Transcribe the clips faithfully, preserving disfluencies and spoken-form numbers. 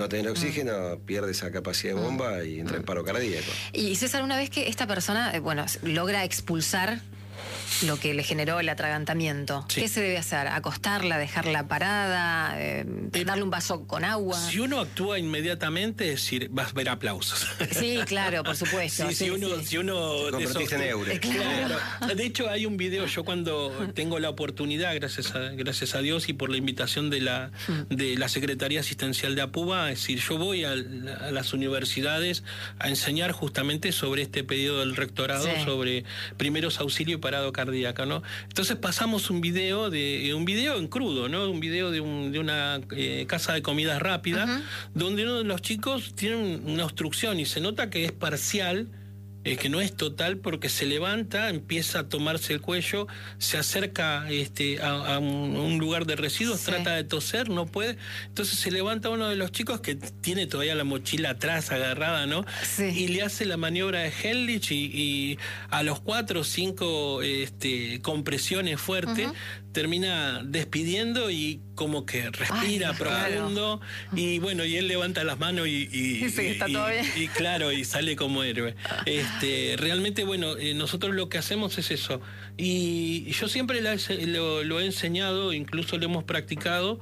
no tener oxígeno, mm. pierde esa capacidad de bomba mm. y entra en paro cardíaco. Y César, una vez que esta persona, bueno, logra expulsar lo que le generó el atragantamiento, sí. ¿qué se debe hacer? ¿Acostarla, dejarla parada, eh, darle un vaso con agua? Si uno actúa inmediatamente, es decir, vas a ver aplausos. Sí, claro, por supuesto. Sí, sí, si uno, sí. si uno te convertiste en euro. Claro. Claro. De hecho, hay un video, yo cuando tengo la oportunidad, gracias a, gracias a Dios y por la invitación de la, de la Secretaría Asistencial de APUBA, es decir, yo voy a, a las universidades a enseñar justamente sobre este pedido del rectorado, sí. sobre primeros auxilios y parado cardíaco, ¿no? Entonces pasamos un video de un video en crudo, ¿no? Un video de, un, de una eh, casa de comida rápida, uh-huh. donde uno de los chicos tiene una obstrucción y se nota que es parcial, eh, que no es total, porque se levanta, empieza a tomarse el cuello, se acerca este, a, a un, un lugar de residuos, sí. trata de toser, no puede, entonces se levanta uno de los chicos que tiene todavía la mochila atrás agarrada, ¿no? Sí. Y le hace la maniobra de Heimlich y, y a los cuatro o cinco este, compresiones fuertes, uh-huh. termina despidiendo y como que respira Ay, profundo, claro. y bueno, y él levanta las manos y, y, sí, está y, todo bien. y, y claro, y sale como héroe. Este, realmente, bueno, eh, nosotros lo que hacemos es eso. Y, y yo siempre la, lo, lo he enseñado, incluso lo hemos practicado,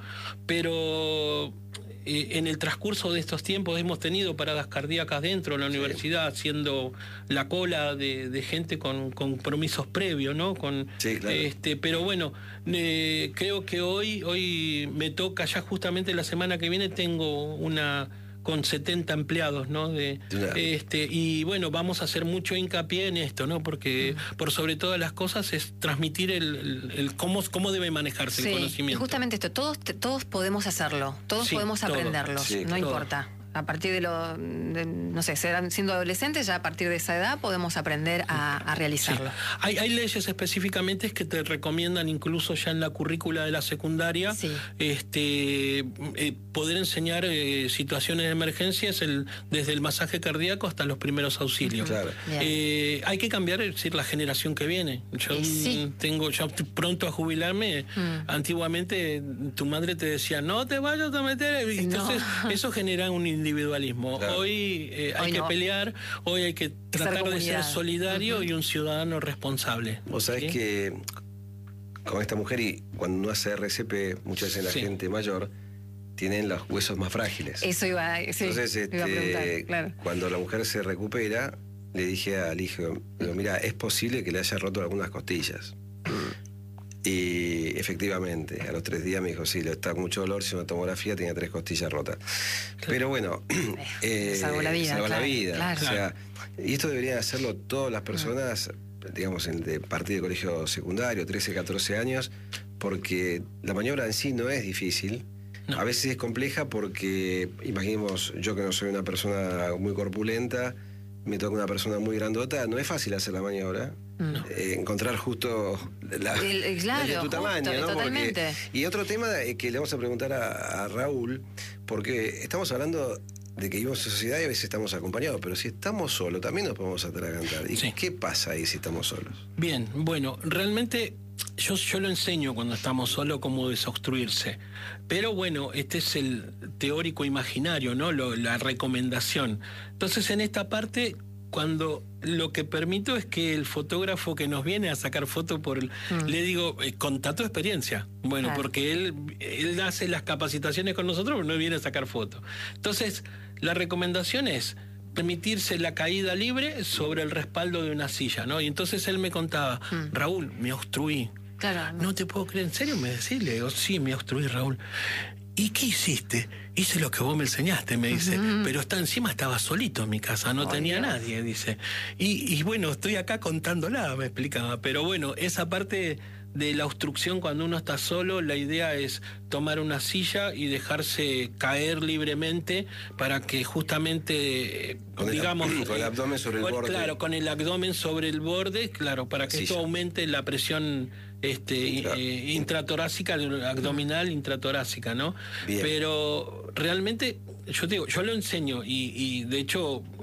pero eh, en el transcurso de estos tiempos hemos tenido paradas cardíacas dentro de la universidad, sí. haciendo la cola de, de gente con, con compromisos previos, ¿no? Con, sí, claro. este, pero bueno, eh, creo que hoy, hoy me toca, ya justamente la semana que viene tengo una con setenta empleados, ¿no? De, yeah. este, y bueno, vamos a hacer mucho hincapié en esto, ¿no? Porque mm. por sobre todas las cosas es transmitir el, el, el cómo, cómo debe manejarse sí. el conocimiento. Y justamente esto, todos, todos podemos hacerlo, todos sí, podemos todo. aprenderlo, sí, no todo. importa. A partir de lo, de, no sé, siendo adolescentes, ya a partir de esa edad podemos aprender a, a realizarlo. Sí. Hay, hay leyes específicamente que te recomiendan incluso ya en la currícula de la secundaria, sí. este, eh, poder enseñar eh, situaciones de emergencias el, desde el masaje cardíaco hasta los primeros auxilios. Claro. Eh, hay que cambiar, es decir, la generación que viene. Yo sí. tengo, yo pronto a jubilarme. Mm. Antiguamente tu madre te decía, no te vayas a meter. Entonces no. eso genera un individualismo. Claro. Hoy eh, hay hoy que no. pelear, hoy hay que tratar ser de ser solidario uh-huh. y un ciudadano responsable. Vos sabés ¿sí? que con esta mujer, y cuando uno hace R C P, muchas veces la sí. gente mayor tienen los huesos más frágiles. Eso iba, sí, Entonces, este, iba a preguntar, claro. cuando la mujer se recupera, le dije al hijo, digo, mira, es posible que le haya roto algunas costillas. Y efectivamente, a los tres días me dijo, sí, está con mucho dolor, hizo una tomografía, tenía tres costillas rotas. Claro. Pero bueno, eh, salvó la vida. Salvó claro, la vida. Claro. O sea, y esto deberían hacerlo todas las personas, mm. digamos, en de partir de colegio secundario, trece, catorce años, porque la maniobra en sí no es difícil. No. A veces es compleja porque, imaginemos, yo que no soy una persona muy corpulenta, me toca una persona muy grandota, no es fácil hacer la maniobra. No. Eh, encontrar justo la, el, claro, la de tu justo, tamaño, ¿no? Totalmente. Porque, y otro tema que le vamos a preguntar a, a Raúl, porque estamos hablando de que vivimos en sociedad y a veces estamos acompañados, pero si estamos solos también nos podemos atragantar. ¿Y sí. qué pasa ahí si estamos solos? Bien, bueno, realmente yo, yo lo enseño cuando estamos solos cómo desobstruirse, pero bueno, este es el teórico imaginario, ¿no? Lo, la recomendación. Entonces en esta parte, cuando lo que permito es que el fotógrafo que nos viene a sacar fotos por el, mm. le digo, eh, contá tu experiencia. Bueno, claro. porque él, él hace las capacitaciones con nosotros, pero no viene a sacar fotos. Entonces, la recomendación es permitirse la caída libre sobre el respaldo de una silla, ¿no? Y entonces él me contaba, mm. Raúl, me obstruí. Claro. No te puedo creer, ¿en serio me decís? Le digo, sí, me obstruí, Raúl. ¿Y qué hiciste? Hice lo que vos me enseñaste, me dice. Uh-huh. Pero está, encima estaba solito en mi casa, no oh, tenía Dios. nadie, dice. Y, y bueno, estoy acá contándola, me explicaba. Pero bueno, esa parte de la obstrucción cuando uno está solo, la idea es tomar una silla y dejarse caer libremente para que justamente, con digamos... El, con el abdomen sobre con, el borde. Claro, con el abdomen sobre el borde, claro, para que esto aumente la presión... Este, claro. eh, intratorácica, abdominal, intratorácica, ¿no? Bien. Pero realmente, yo te digo, yo lo enseño y, y de hecho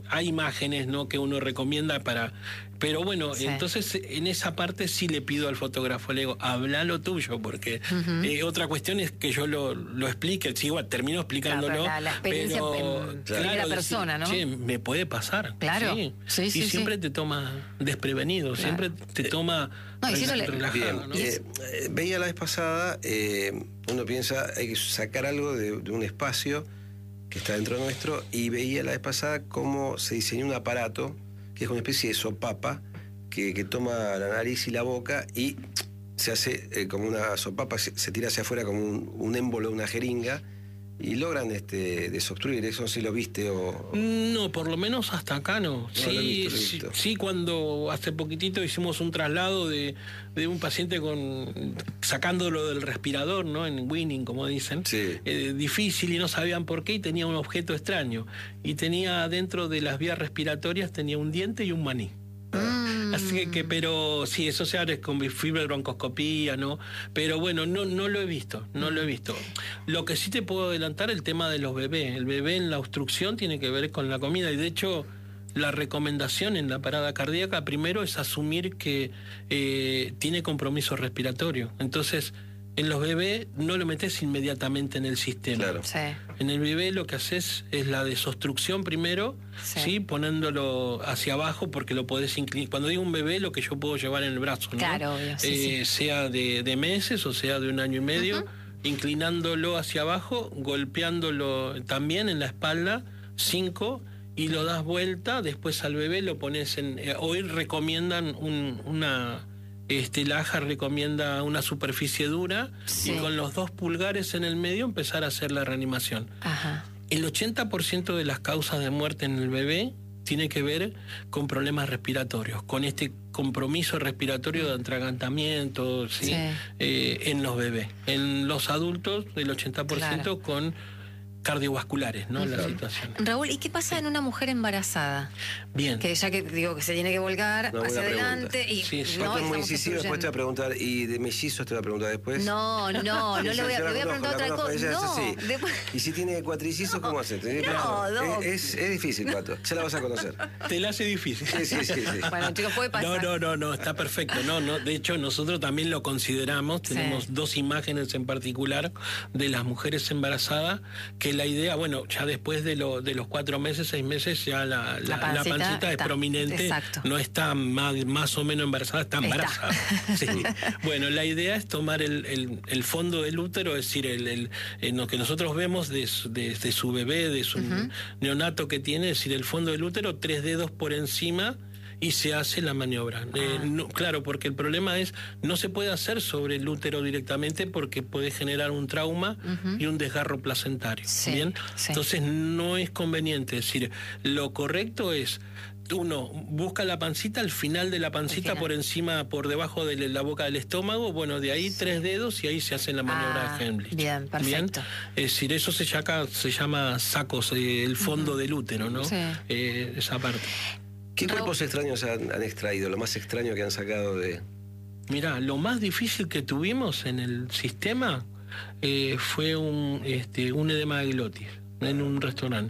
hay imágenes, ¿no?, que uno recomienda para... Pero bueno, sí. entonces en esa parte sí le pido al fotógrafo, le digo, habla lo tuyo, porque uh-huh. eh, otra cuestión es que yo lo, lo explique, sí, igual termino explicándolo, claro, la, la experiencia pero en claro, primera persona, ¿no? Che, me puede pasar. Claro. Sí, sí, sí y sí, siempre sí. te toma desprevenido, claro. siempre te toma no, relajado. Bien, ¿no? eh, veía la vez pasada, eh, uno piensa, hay que sacar algo de, de un espacio que está dentro nuestro, y veía la vez pasada cómo se diseñó un aparato, que es una especie de sopapa, Que, que toma la nariz y la boca y se hace eh, como una sopapa, se, se tira hacia afuera como un, un émbolo, una jeringa, y logran este, desobstruir. Eso no sé si lo viste o... No, por lo menos hasta acá no. no sí, lo he visto, lo he visto. sí, sí, cuando hace poquitito hicimos un traslado de, de un paciente con sacándolo del respirador, ¿no? En Winning, como dicen. Sí. Eh, difícil y no sabían por qué, y tenía un objeto extraño. Y tenía dentro de las vías respiratorias, tenía un diente y un maní. Mm. Así que, que, pero sí, eso se abre con fibrobroncoscopía, ¿no? Pero bueno, no, no lo he visto, no lo he visto. Lo que sí te puedo adelantar, el tema de los bebés. El bebé en la obstrucción tiene que ver con la comida, y de hecho la recomendación en la parada cardíaca primero es asumir que eh, tiene compromiso respiratorio. Entonces, en los bebés no lo metes inmediatamente en el sistema. Claro. Sí. En el bebé lo que haces es la desobstrucción primero, sí. ¿sí? Poniéndolo hacia abajo, porque lo podés inclinar. Cuando digo un bebé, lo que yo puedo llevar en el brazo, ¿no? Claro, obvio, sí, eh, sí. sea de, de meses o sea de un año y medio, uh-huh. inclinándolo hacia abajo, golpeándolo también en la espalda, cinco, y lo das vuelta, después al bebé lo pones en... Eh, hoy recomiendan un, una... Este, la A J A recomienda una superficie dura, sí. y con los dos pulgares en el medio empezar a hacer la reanimación. Ajá. El ochenta por ciento de las causas de muerte en el bebé tiene que ver con problemas respiratorios, con este compromiso respiratorio de atragantamiento, ¿sí? Sí. Eh, en los bebés. En los adultos, el ochenta por ciento claro. con cardiovasculares, ¿no? Uh-huh. La situación. Raúl, ¿y qué pasa sí. en una mujer embarazada? Bien. Que ya que digo que se tiene que volcar no, hacia adelante y sí, sí. no, es muy incisivo, después te va a preguntar, ¿y de mellizos te va a preguntar después? No, no, no le voy a, le voy a preguntar otra cosa. No, después... ¿Y si tiene cuatricizos, cómo haces? No, no. Es, es difícil, Pato, ya la vas a conocer. Te la hace difícil. Sí, sí, sí, sí. Bueno, chicos, puede pasar. No, no, no, no, está perfecto. No, no, de hecho, nosotros también lo consideramos, tenemos sí. dos imágenes en particular de las mujeres embarazadas, que la idea, bueno, ya después de, lo, de los cuatro meses, seis meses, ya la, la, la pancita, la pancita es prominente, exacto. no está más, más o menos embarazada, está embarazada. Está. Sí. Bueno, la idea es tomar el, el, el fondo del útero, es decir, el, el, el, lo que nosotros vemos de, de, de su bebé, de su uh-huh. neonato que tiene, es decir, el fondo del útero, tres dedos por encima, y se hace la maniobra. Ah. Eh, no, claro, porque el problema es, no se puede hacer sobre el útero directamente porque puede generar un trauma uh-huh. y un desgarro placentario. Sí, ¿bien? Sí. Entonces no es conveniente. Es decir, lo correcto es, uno busca la pancita, al final de la pancita, por encima, por debajo de la boca del estómago, bueno, de ahí sí. tres dedos y ahí se hace la maniobra ah, de Heimlich. Bien, perfecto. ¿Bien? Es decir, eso se llama, se llama sacos, eh, el fondo uh-huh. del útero, ¿no? Sí. Eh, esa parte. ¿Qué cuerpos extraños han, han extraído? Lo más extraño que han sacado de... Mirá, lo más difícil que tuvimos en el sistema eh, fue un, este, un edema de glotis en un restaurante,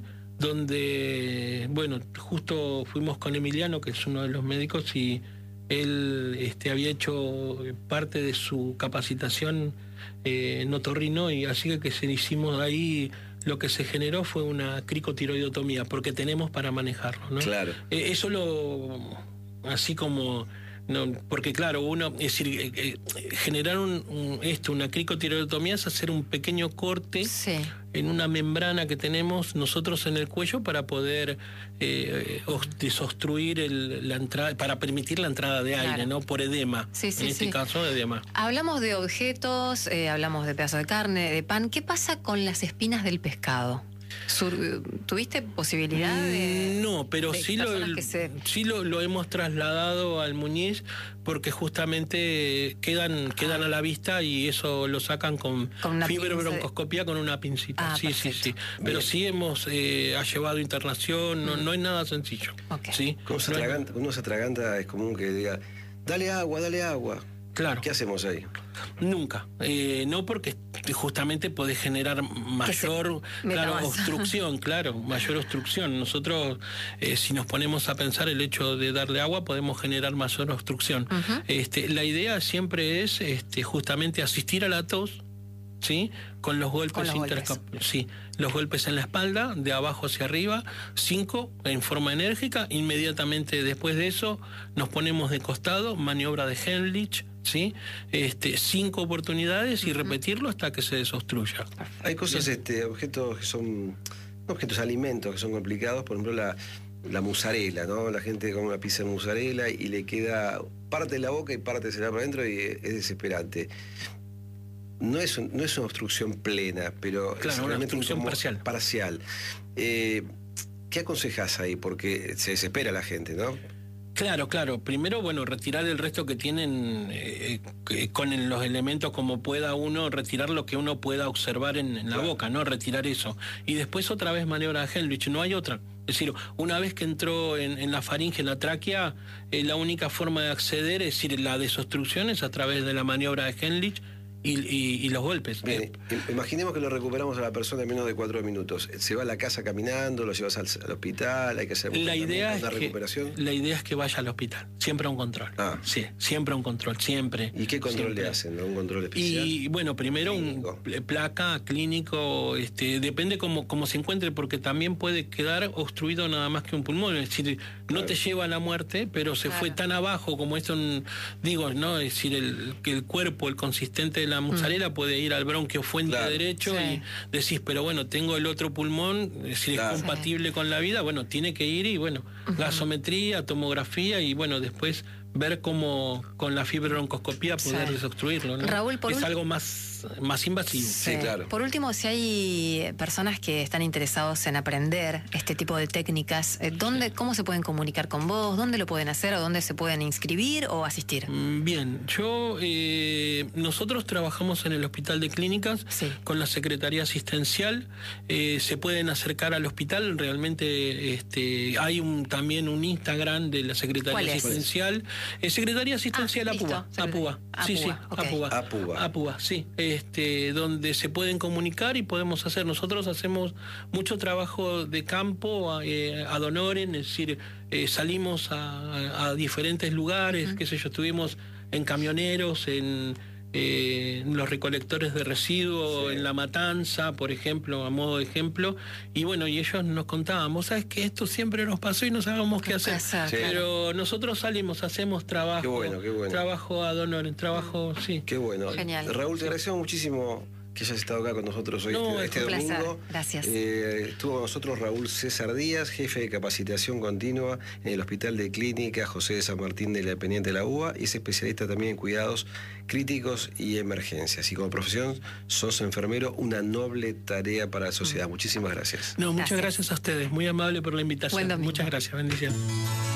donde, bueno, justo fuimos con Emiliano, que es uno de los médicos, y él este, había hecho parte de su capacitación eh, en otorrino, y así que, que se hicimos ahí... Lo que se generó fue una cricotiroidotomía, porque tenemos para manejarlo, ¿no? Claro. Eh, eso lo... así como... No, porque claro, uno... Es decir, eh, eh, generar un, un, esto, una cricotiroidotomía es hacer un pequeño corte sí. en una membrana que tenemos nosotros en el cuello para poder eh, desobstruir el, la entrada, para permitir la entrada de aire, claro. ¿no? Por edema. Sí, sí, en este sí. caso, edema. Hablamos de objetos, eh, hablamos de pedazos de carne, de pan. ¿Qué pasa con las espinas del pescado? ¿Tuviste posibilidad de...? No, pero de sí, lo, se... sí lo, lo hemos trasladado al Muñiz, porque justamente quedan, quedan ah. a la vista, y eso lo sacan con, con fibrobroncoscopía de... con una pincita. Ah, sí, perfecto. sí, sí. Pero Bien. sí hemos eh, ha llevado internación, no, mm. no es nada sencillo. Okay. ¿Sí? ¿Cómo se no atraganta? Es... Uno se atraganta, es común que diga, dale agua, dale agua. Claro. ¿Qué hacemos ahí? Nunca. Eh, no, porque justamente podés generar mayor claro, obstrucción, claro, mayor obstrucción. Nosotros, eh, si nos ponemos a pensar el hecho de darle agua, podemos generar mayor obstrucción. Uh-huh. este, la idea siempre es este, justamente asistir a la tos, ¿sí? Con los golpes, Con los golpes. Sí, los golpes en la espalda, de abajo hacia arriba, cinco en forma enérgica. Inmediatamente después de eso nos ponemos de costado, maniobra de Heimlich, ¿sí? Este, cinco oportunidades y uh-huh. repetirlo hasta que se desobstruya. Hay cosas, este, objetos que son, no objetos, alimentos que son complicados, por ejemplo la, la musarela, ¿no? La gente come una pizza de musarela y le queda parte de la boca y parte se la para adentro y es desesperante. No es, un, no es una obstrucción plena, pero claro, es una realmente obstrucción un parcial. parcial. Eh, ¿Qué aconsejás ahí? Porque se desespera la gente, ¿no? Claro, claro. Primero, bueno, retirar el resto que tienen eh, eh, con el, los elementos como pueda uno, retirar lo que uno pueda observar en, en la claro. boca, ¿no? Retirar eso. Y después otra vez maniobra de Heimlich, no hay otra. Es decir, una vez que entró en, en la faringe, en la tráquea, eh, la única forma de acceder, es decir, la desobstrucción es a través de la maniobra de Heimlich. Y, y, y los golpes. Bien, imaginemos que lo recuperamos a la persona en menos de cuatro minutos. ¿Se va a la casa caminando, lo llevas al, al hospital? ¿Hay que hacer la idea una es recuperación? Que, la idea es que vaya al hospital. Siempre a un control. Ah. Sí, siempre a un control, siempre. ¿Y qué control siempre. le hacen? ¿No? ¿Un control especial? Y bueno, primero clínico. un placa, clínico, este, depende cómo, cómo se encuentre, porque también puede quedar obstruido nada más que un pulmón. Es decir, claro. no te lleva a la muerte, pero se claro. fue tan abajo como esto, digo, ¿no? Es decir, el, que el cuerpo, el consistente de la musarela mm. puede ir al bronquio fuente claro. derecho sí. y decís, pero bueno, tengo el otro pulmón, si claro. es compatible sí. con la vida, bueno, tiene que ir y bueno, uh-huh. gasometría, tomografía y bueno, después ver cómo con la fibrobroncoscopía poder sí. desobstruirlo, ¿no? Raúl, por es ul... algo más, más invasivo. Sí. sí, claro. Por último, si hay personas que están interesados en aprender este tipo de técnicas, ¿dónde, ¿cómo se pueden comunicar con vos? ¿Dónde lo pueden hacer o dónde se pueden inscribir o asistir? Bien, yo eh, nosotros trabajamos en el Hospital de Clínicas sí. con la Secretaría Asistencial. Eh, se pueden acercar al hospital, realmente este, hay un, también un Instagram de la Secretaría Asistencial. Eh, Secretaría Asistencial ah, APUBA, APUBA, sí, sí, okay. APUBA, APUBA, APUBA, sí, este, donde se pueden comunicar y podemos hacer. Nosotros hacemos mucho trabajo de campo eh, ad honorem, es decir, eh, salimos a, a diferentes lugares, uh-huh. qué sé yo, estuvimos en camioneros, en Eh, los recolectores de residuos, sí. en La Matanza, por ejemplo, a modo de ejemplo, y bueno, y ellos nos contaban, vos sabés que esto siempre nos pasó y no sabíamos qué hacer, sí. pero nosotros salimos, hacemos trabajo, qué bueno, qué bueno. trabajo ad honorem, trabajo, mm. sí. Qué bueno. Genial. Raúl, te sí. agradecemos muchísimo que hayas estado acá con nosotros hoy no, este, este un domingo. Placer. Gracias. Eh, estuvo con nosotros Raúl César Díaz, jefe de capacitación continua en el Hospital de Clínica José de San Martín de la Dependiente de la U B A y es especialista también en cuidados críticos y emergencias. Y como profesión sos enfermero, una noble tarea para la sociedad. Mm. Muchísimas gracias. No, muchas gracias. gracias a ustedes. Muy amable por la invitación. Buen domingo. Muchas gracias. Bendiciones.